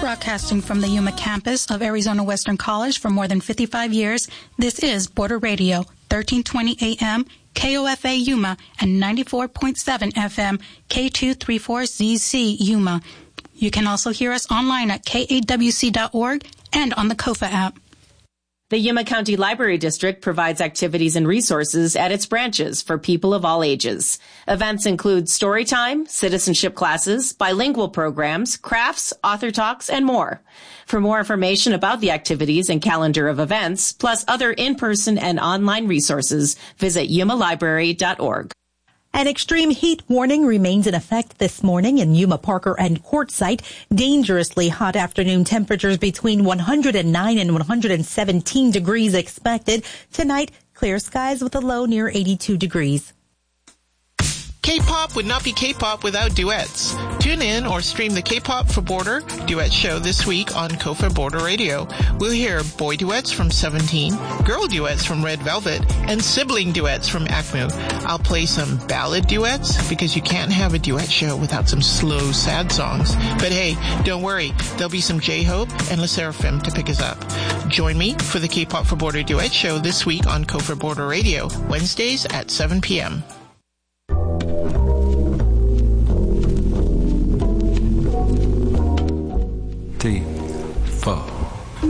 Broadcasting from the Yuma campus of Arizona Western College for more than 55 years, this is Border Radio, 1320 AM, KOFA Yuma, and 94.7 FM, K234ZC Yuma. You can also hear us online at kawc.org and on the KOFA app. The Yuma County Library District provides activities and resources at its branches for people of all ages. Events include story time, citizenship classes, bilingual programs, crafts, author talks, and more. For more information about the activities and calendar of events, plus other in-person and online resources, visit yumalibrary.org. An extreme heat warning remains in effect this morning in Yuma, Parker, and Quartzsite. Dangerously hot afternoon temperatures between 109 and 117 degrees expected. Tonight, clear skies with a low near 82 degrees. K-pop would not be K-pop without duets. Tune in or stream the K-pop for Border duet show this week on KOFA Border Radio. We'll hear boy duets from 17, girl duets from Red Velvet, and sibling duets from ACMU. I'll play some ballad duets because you can't have a duet show without some slow, sad songs. But hey, don't worry, there'll be some J-Hope and LE SSERAFIM to pick us up. Join me for the K-pop for Border duet show this week on KOFA Border Radio, Wednesdays at 7 p.m.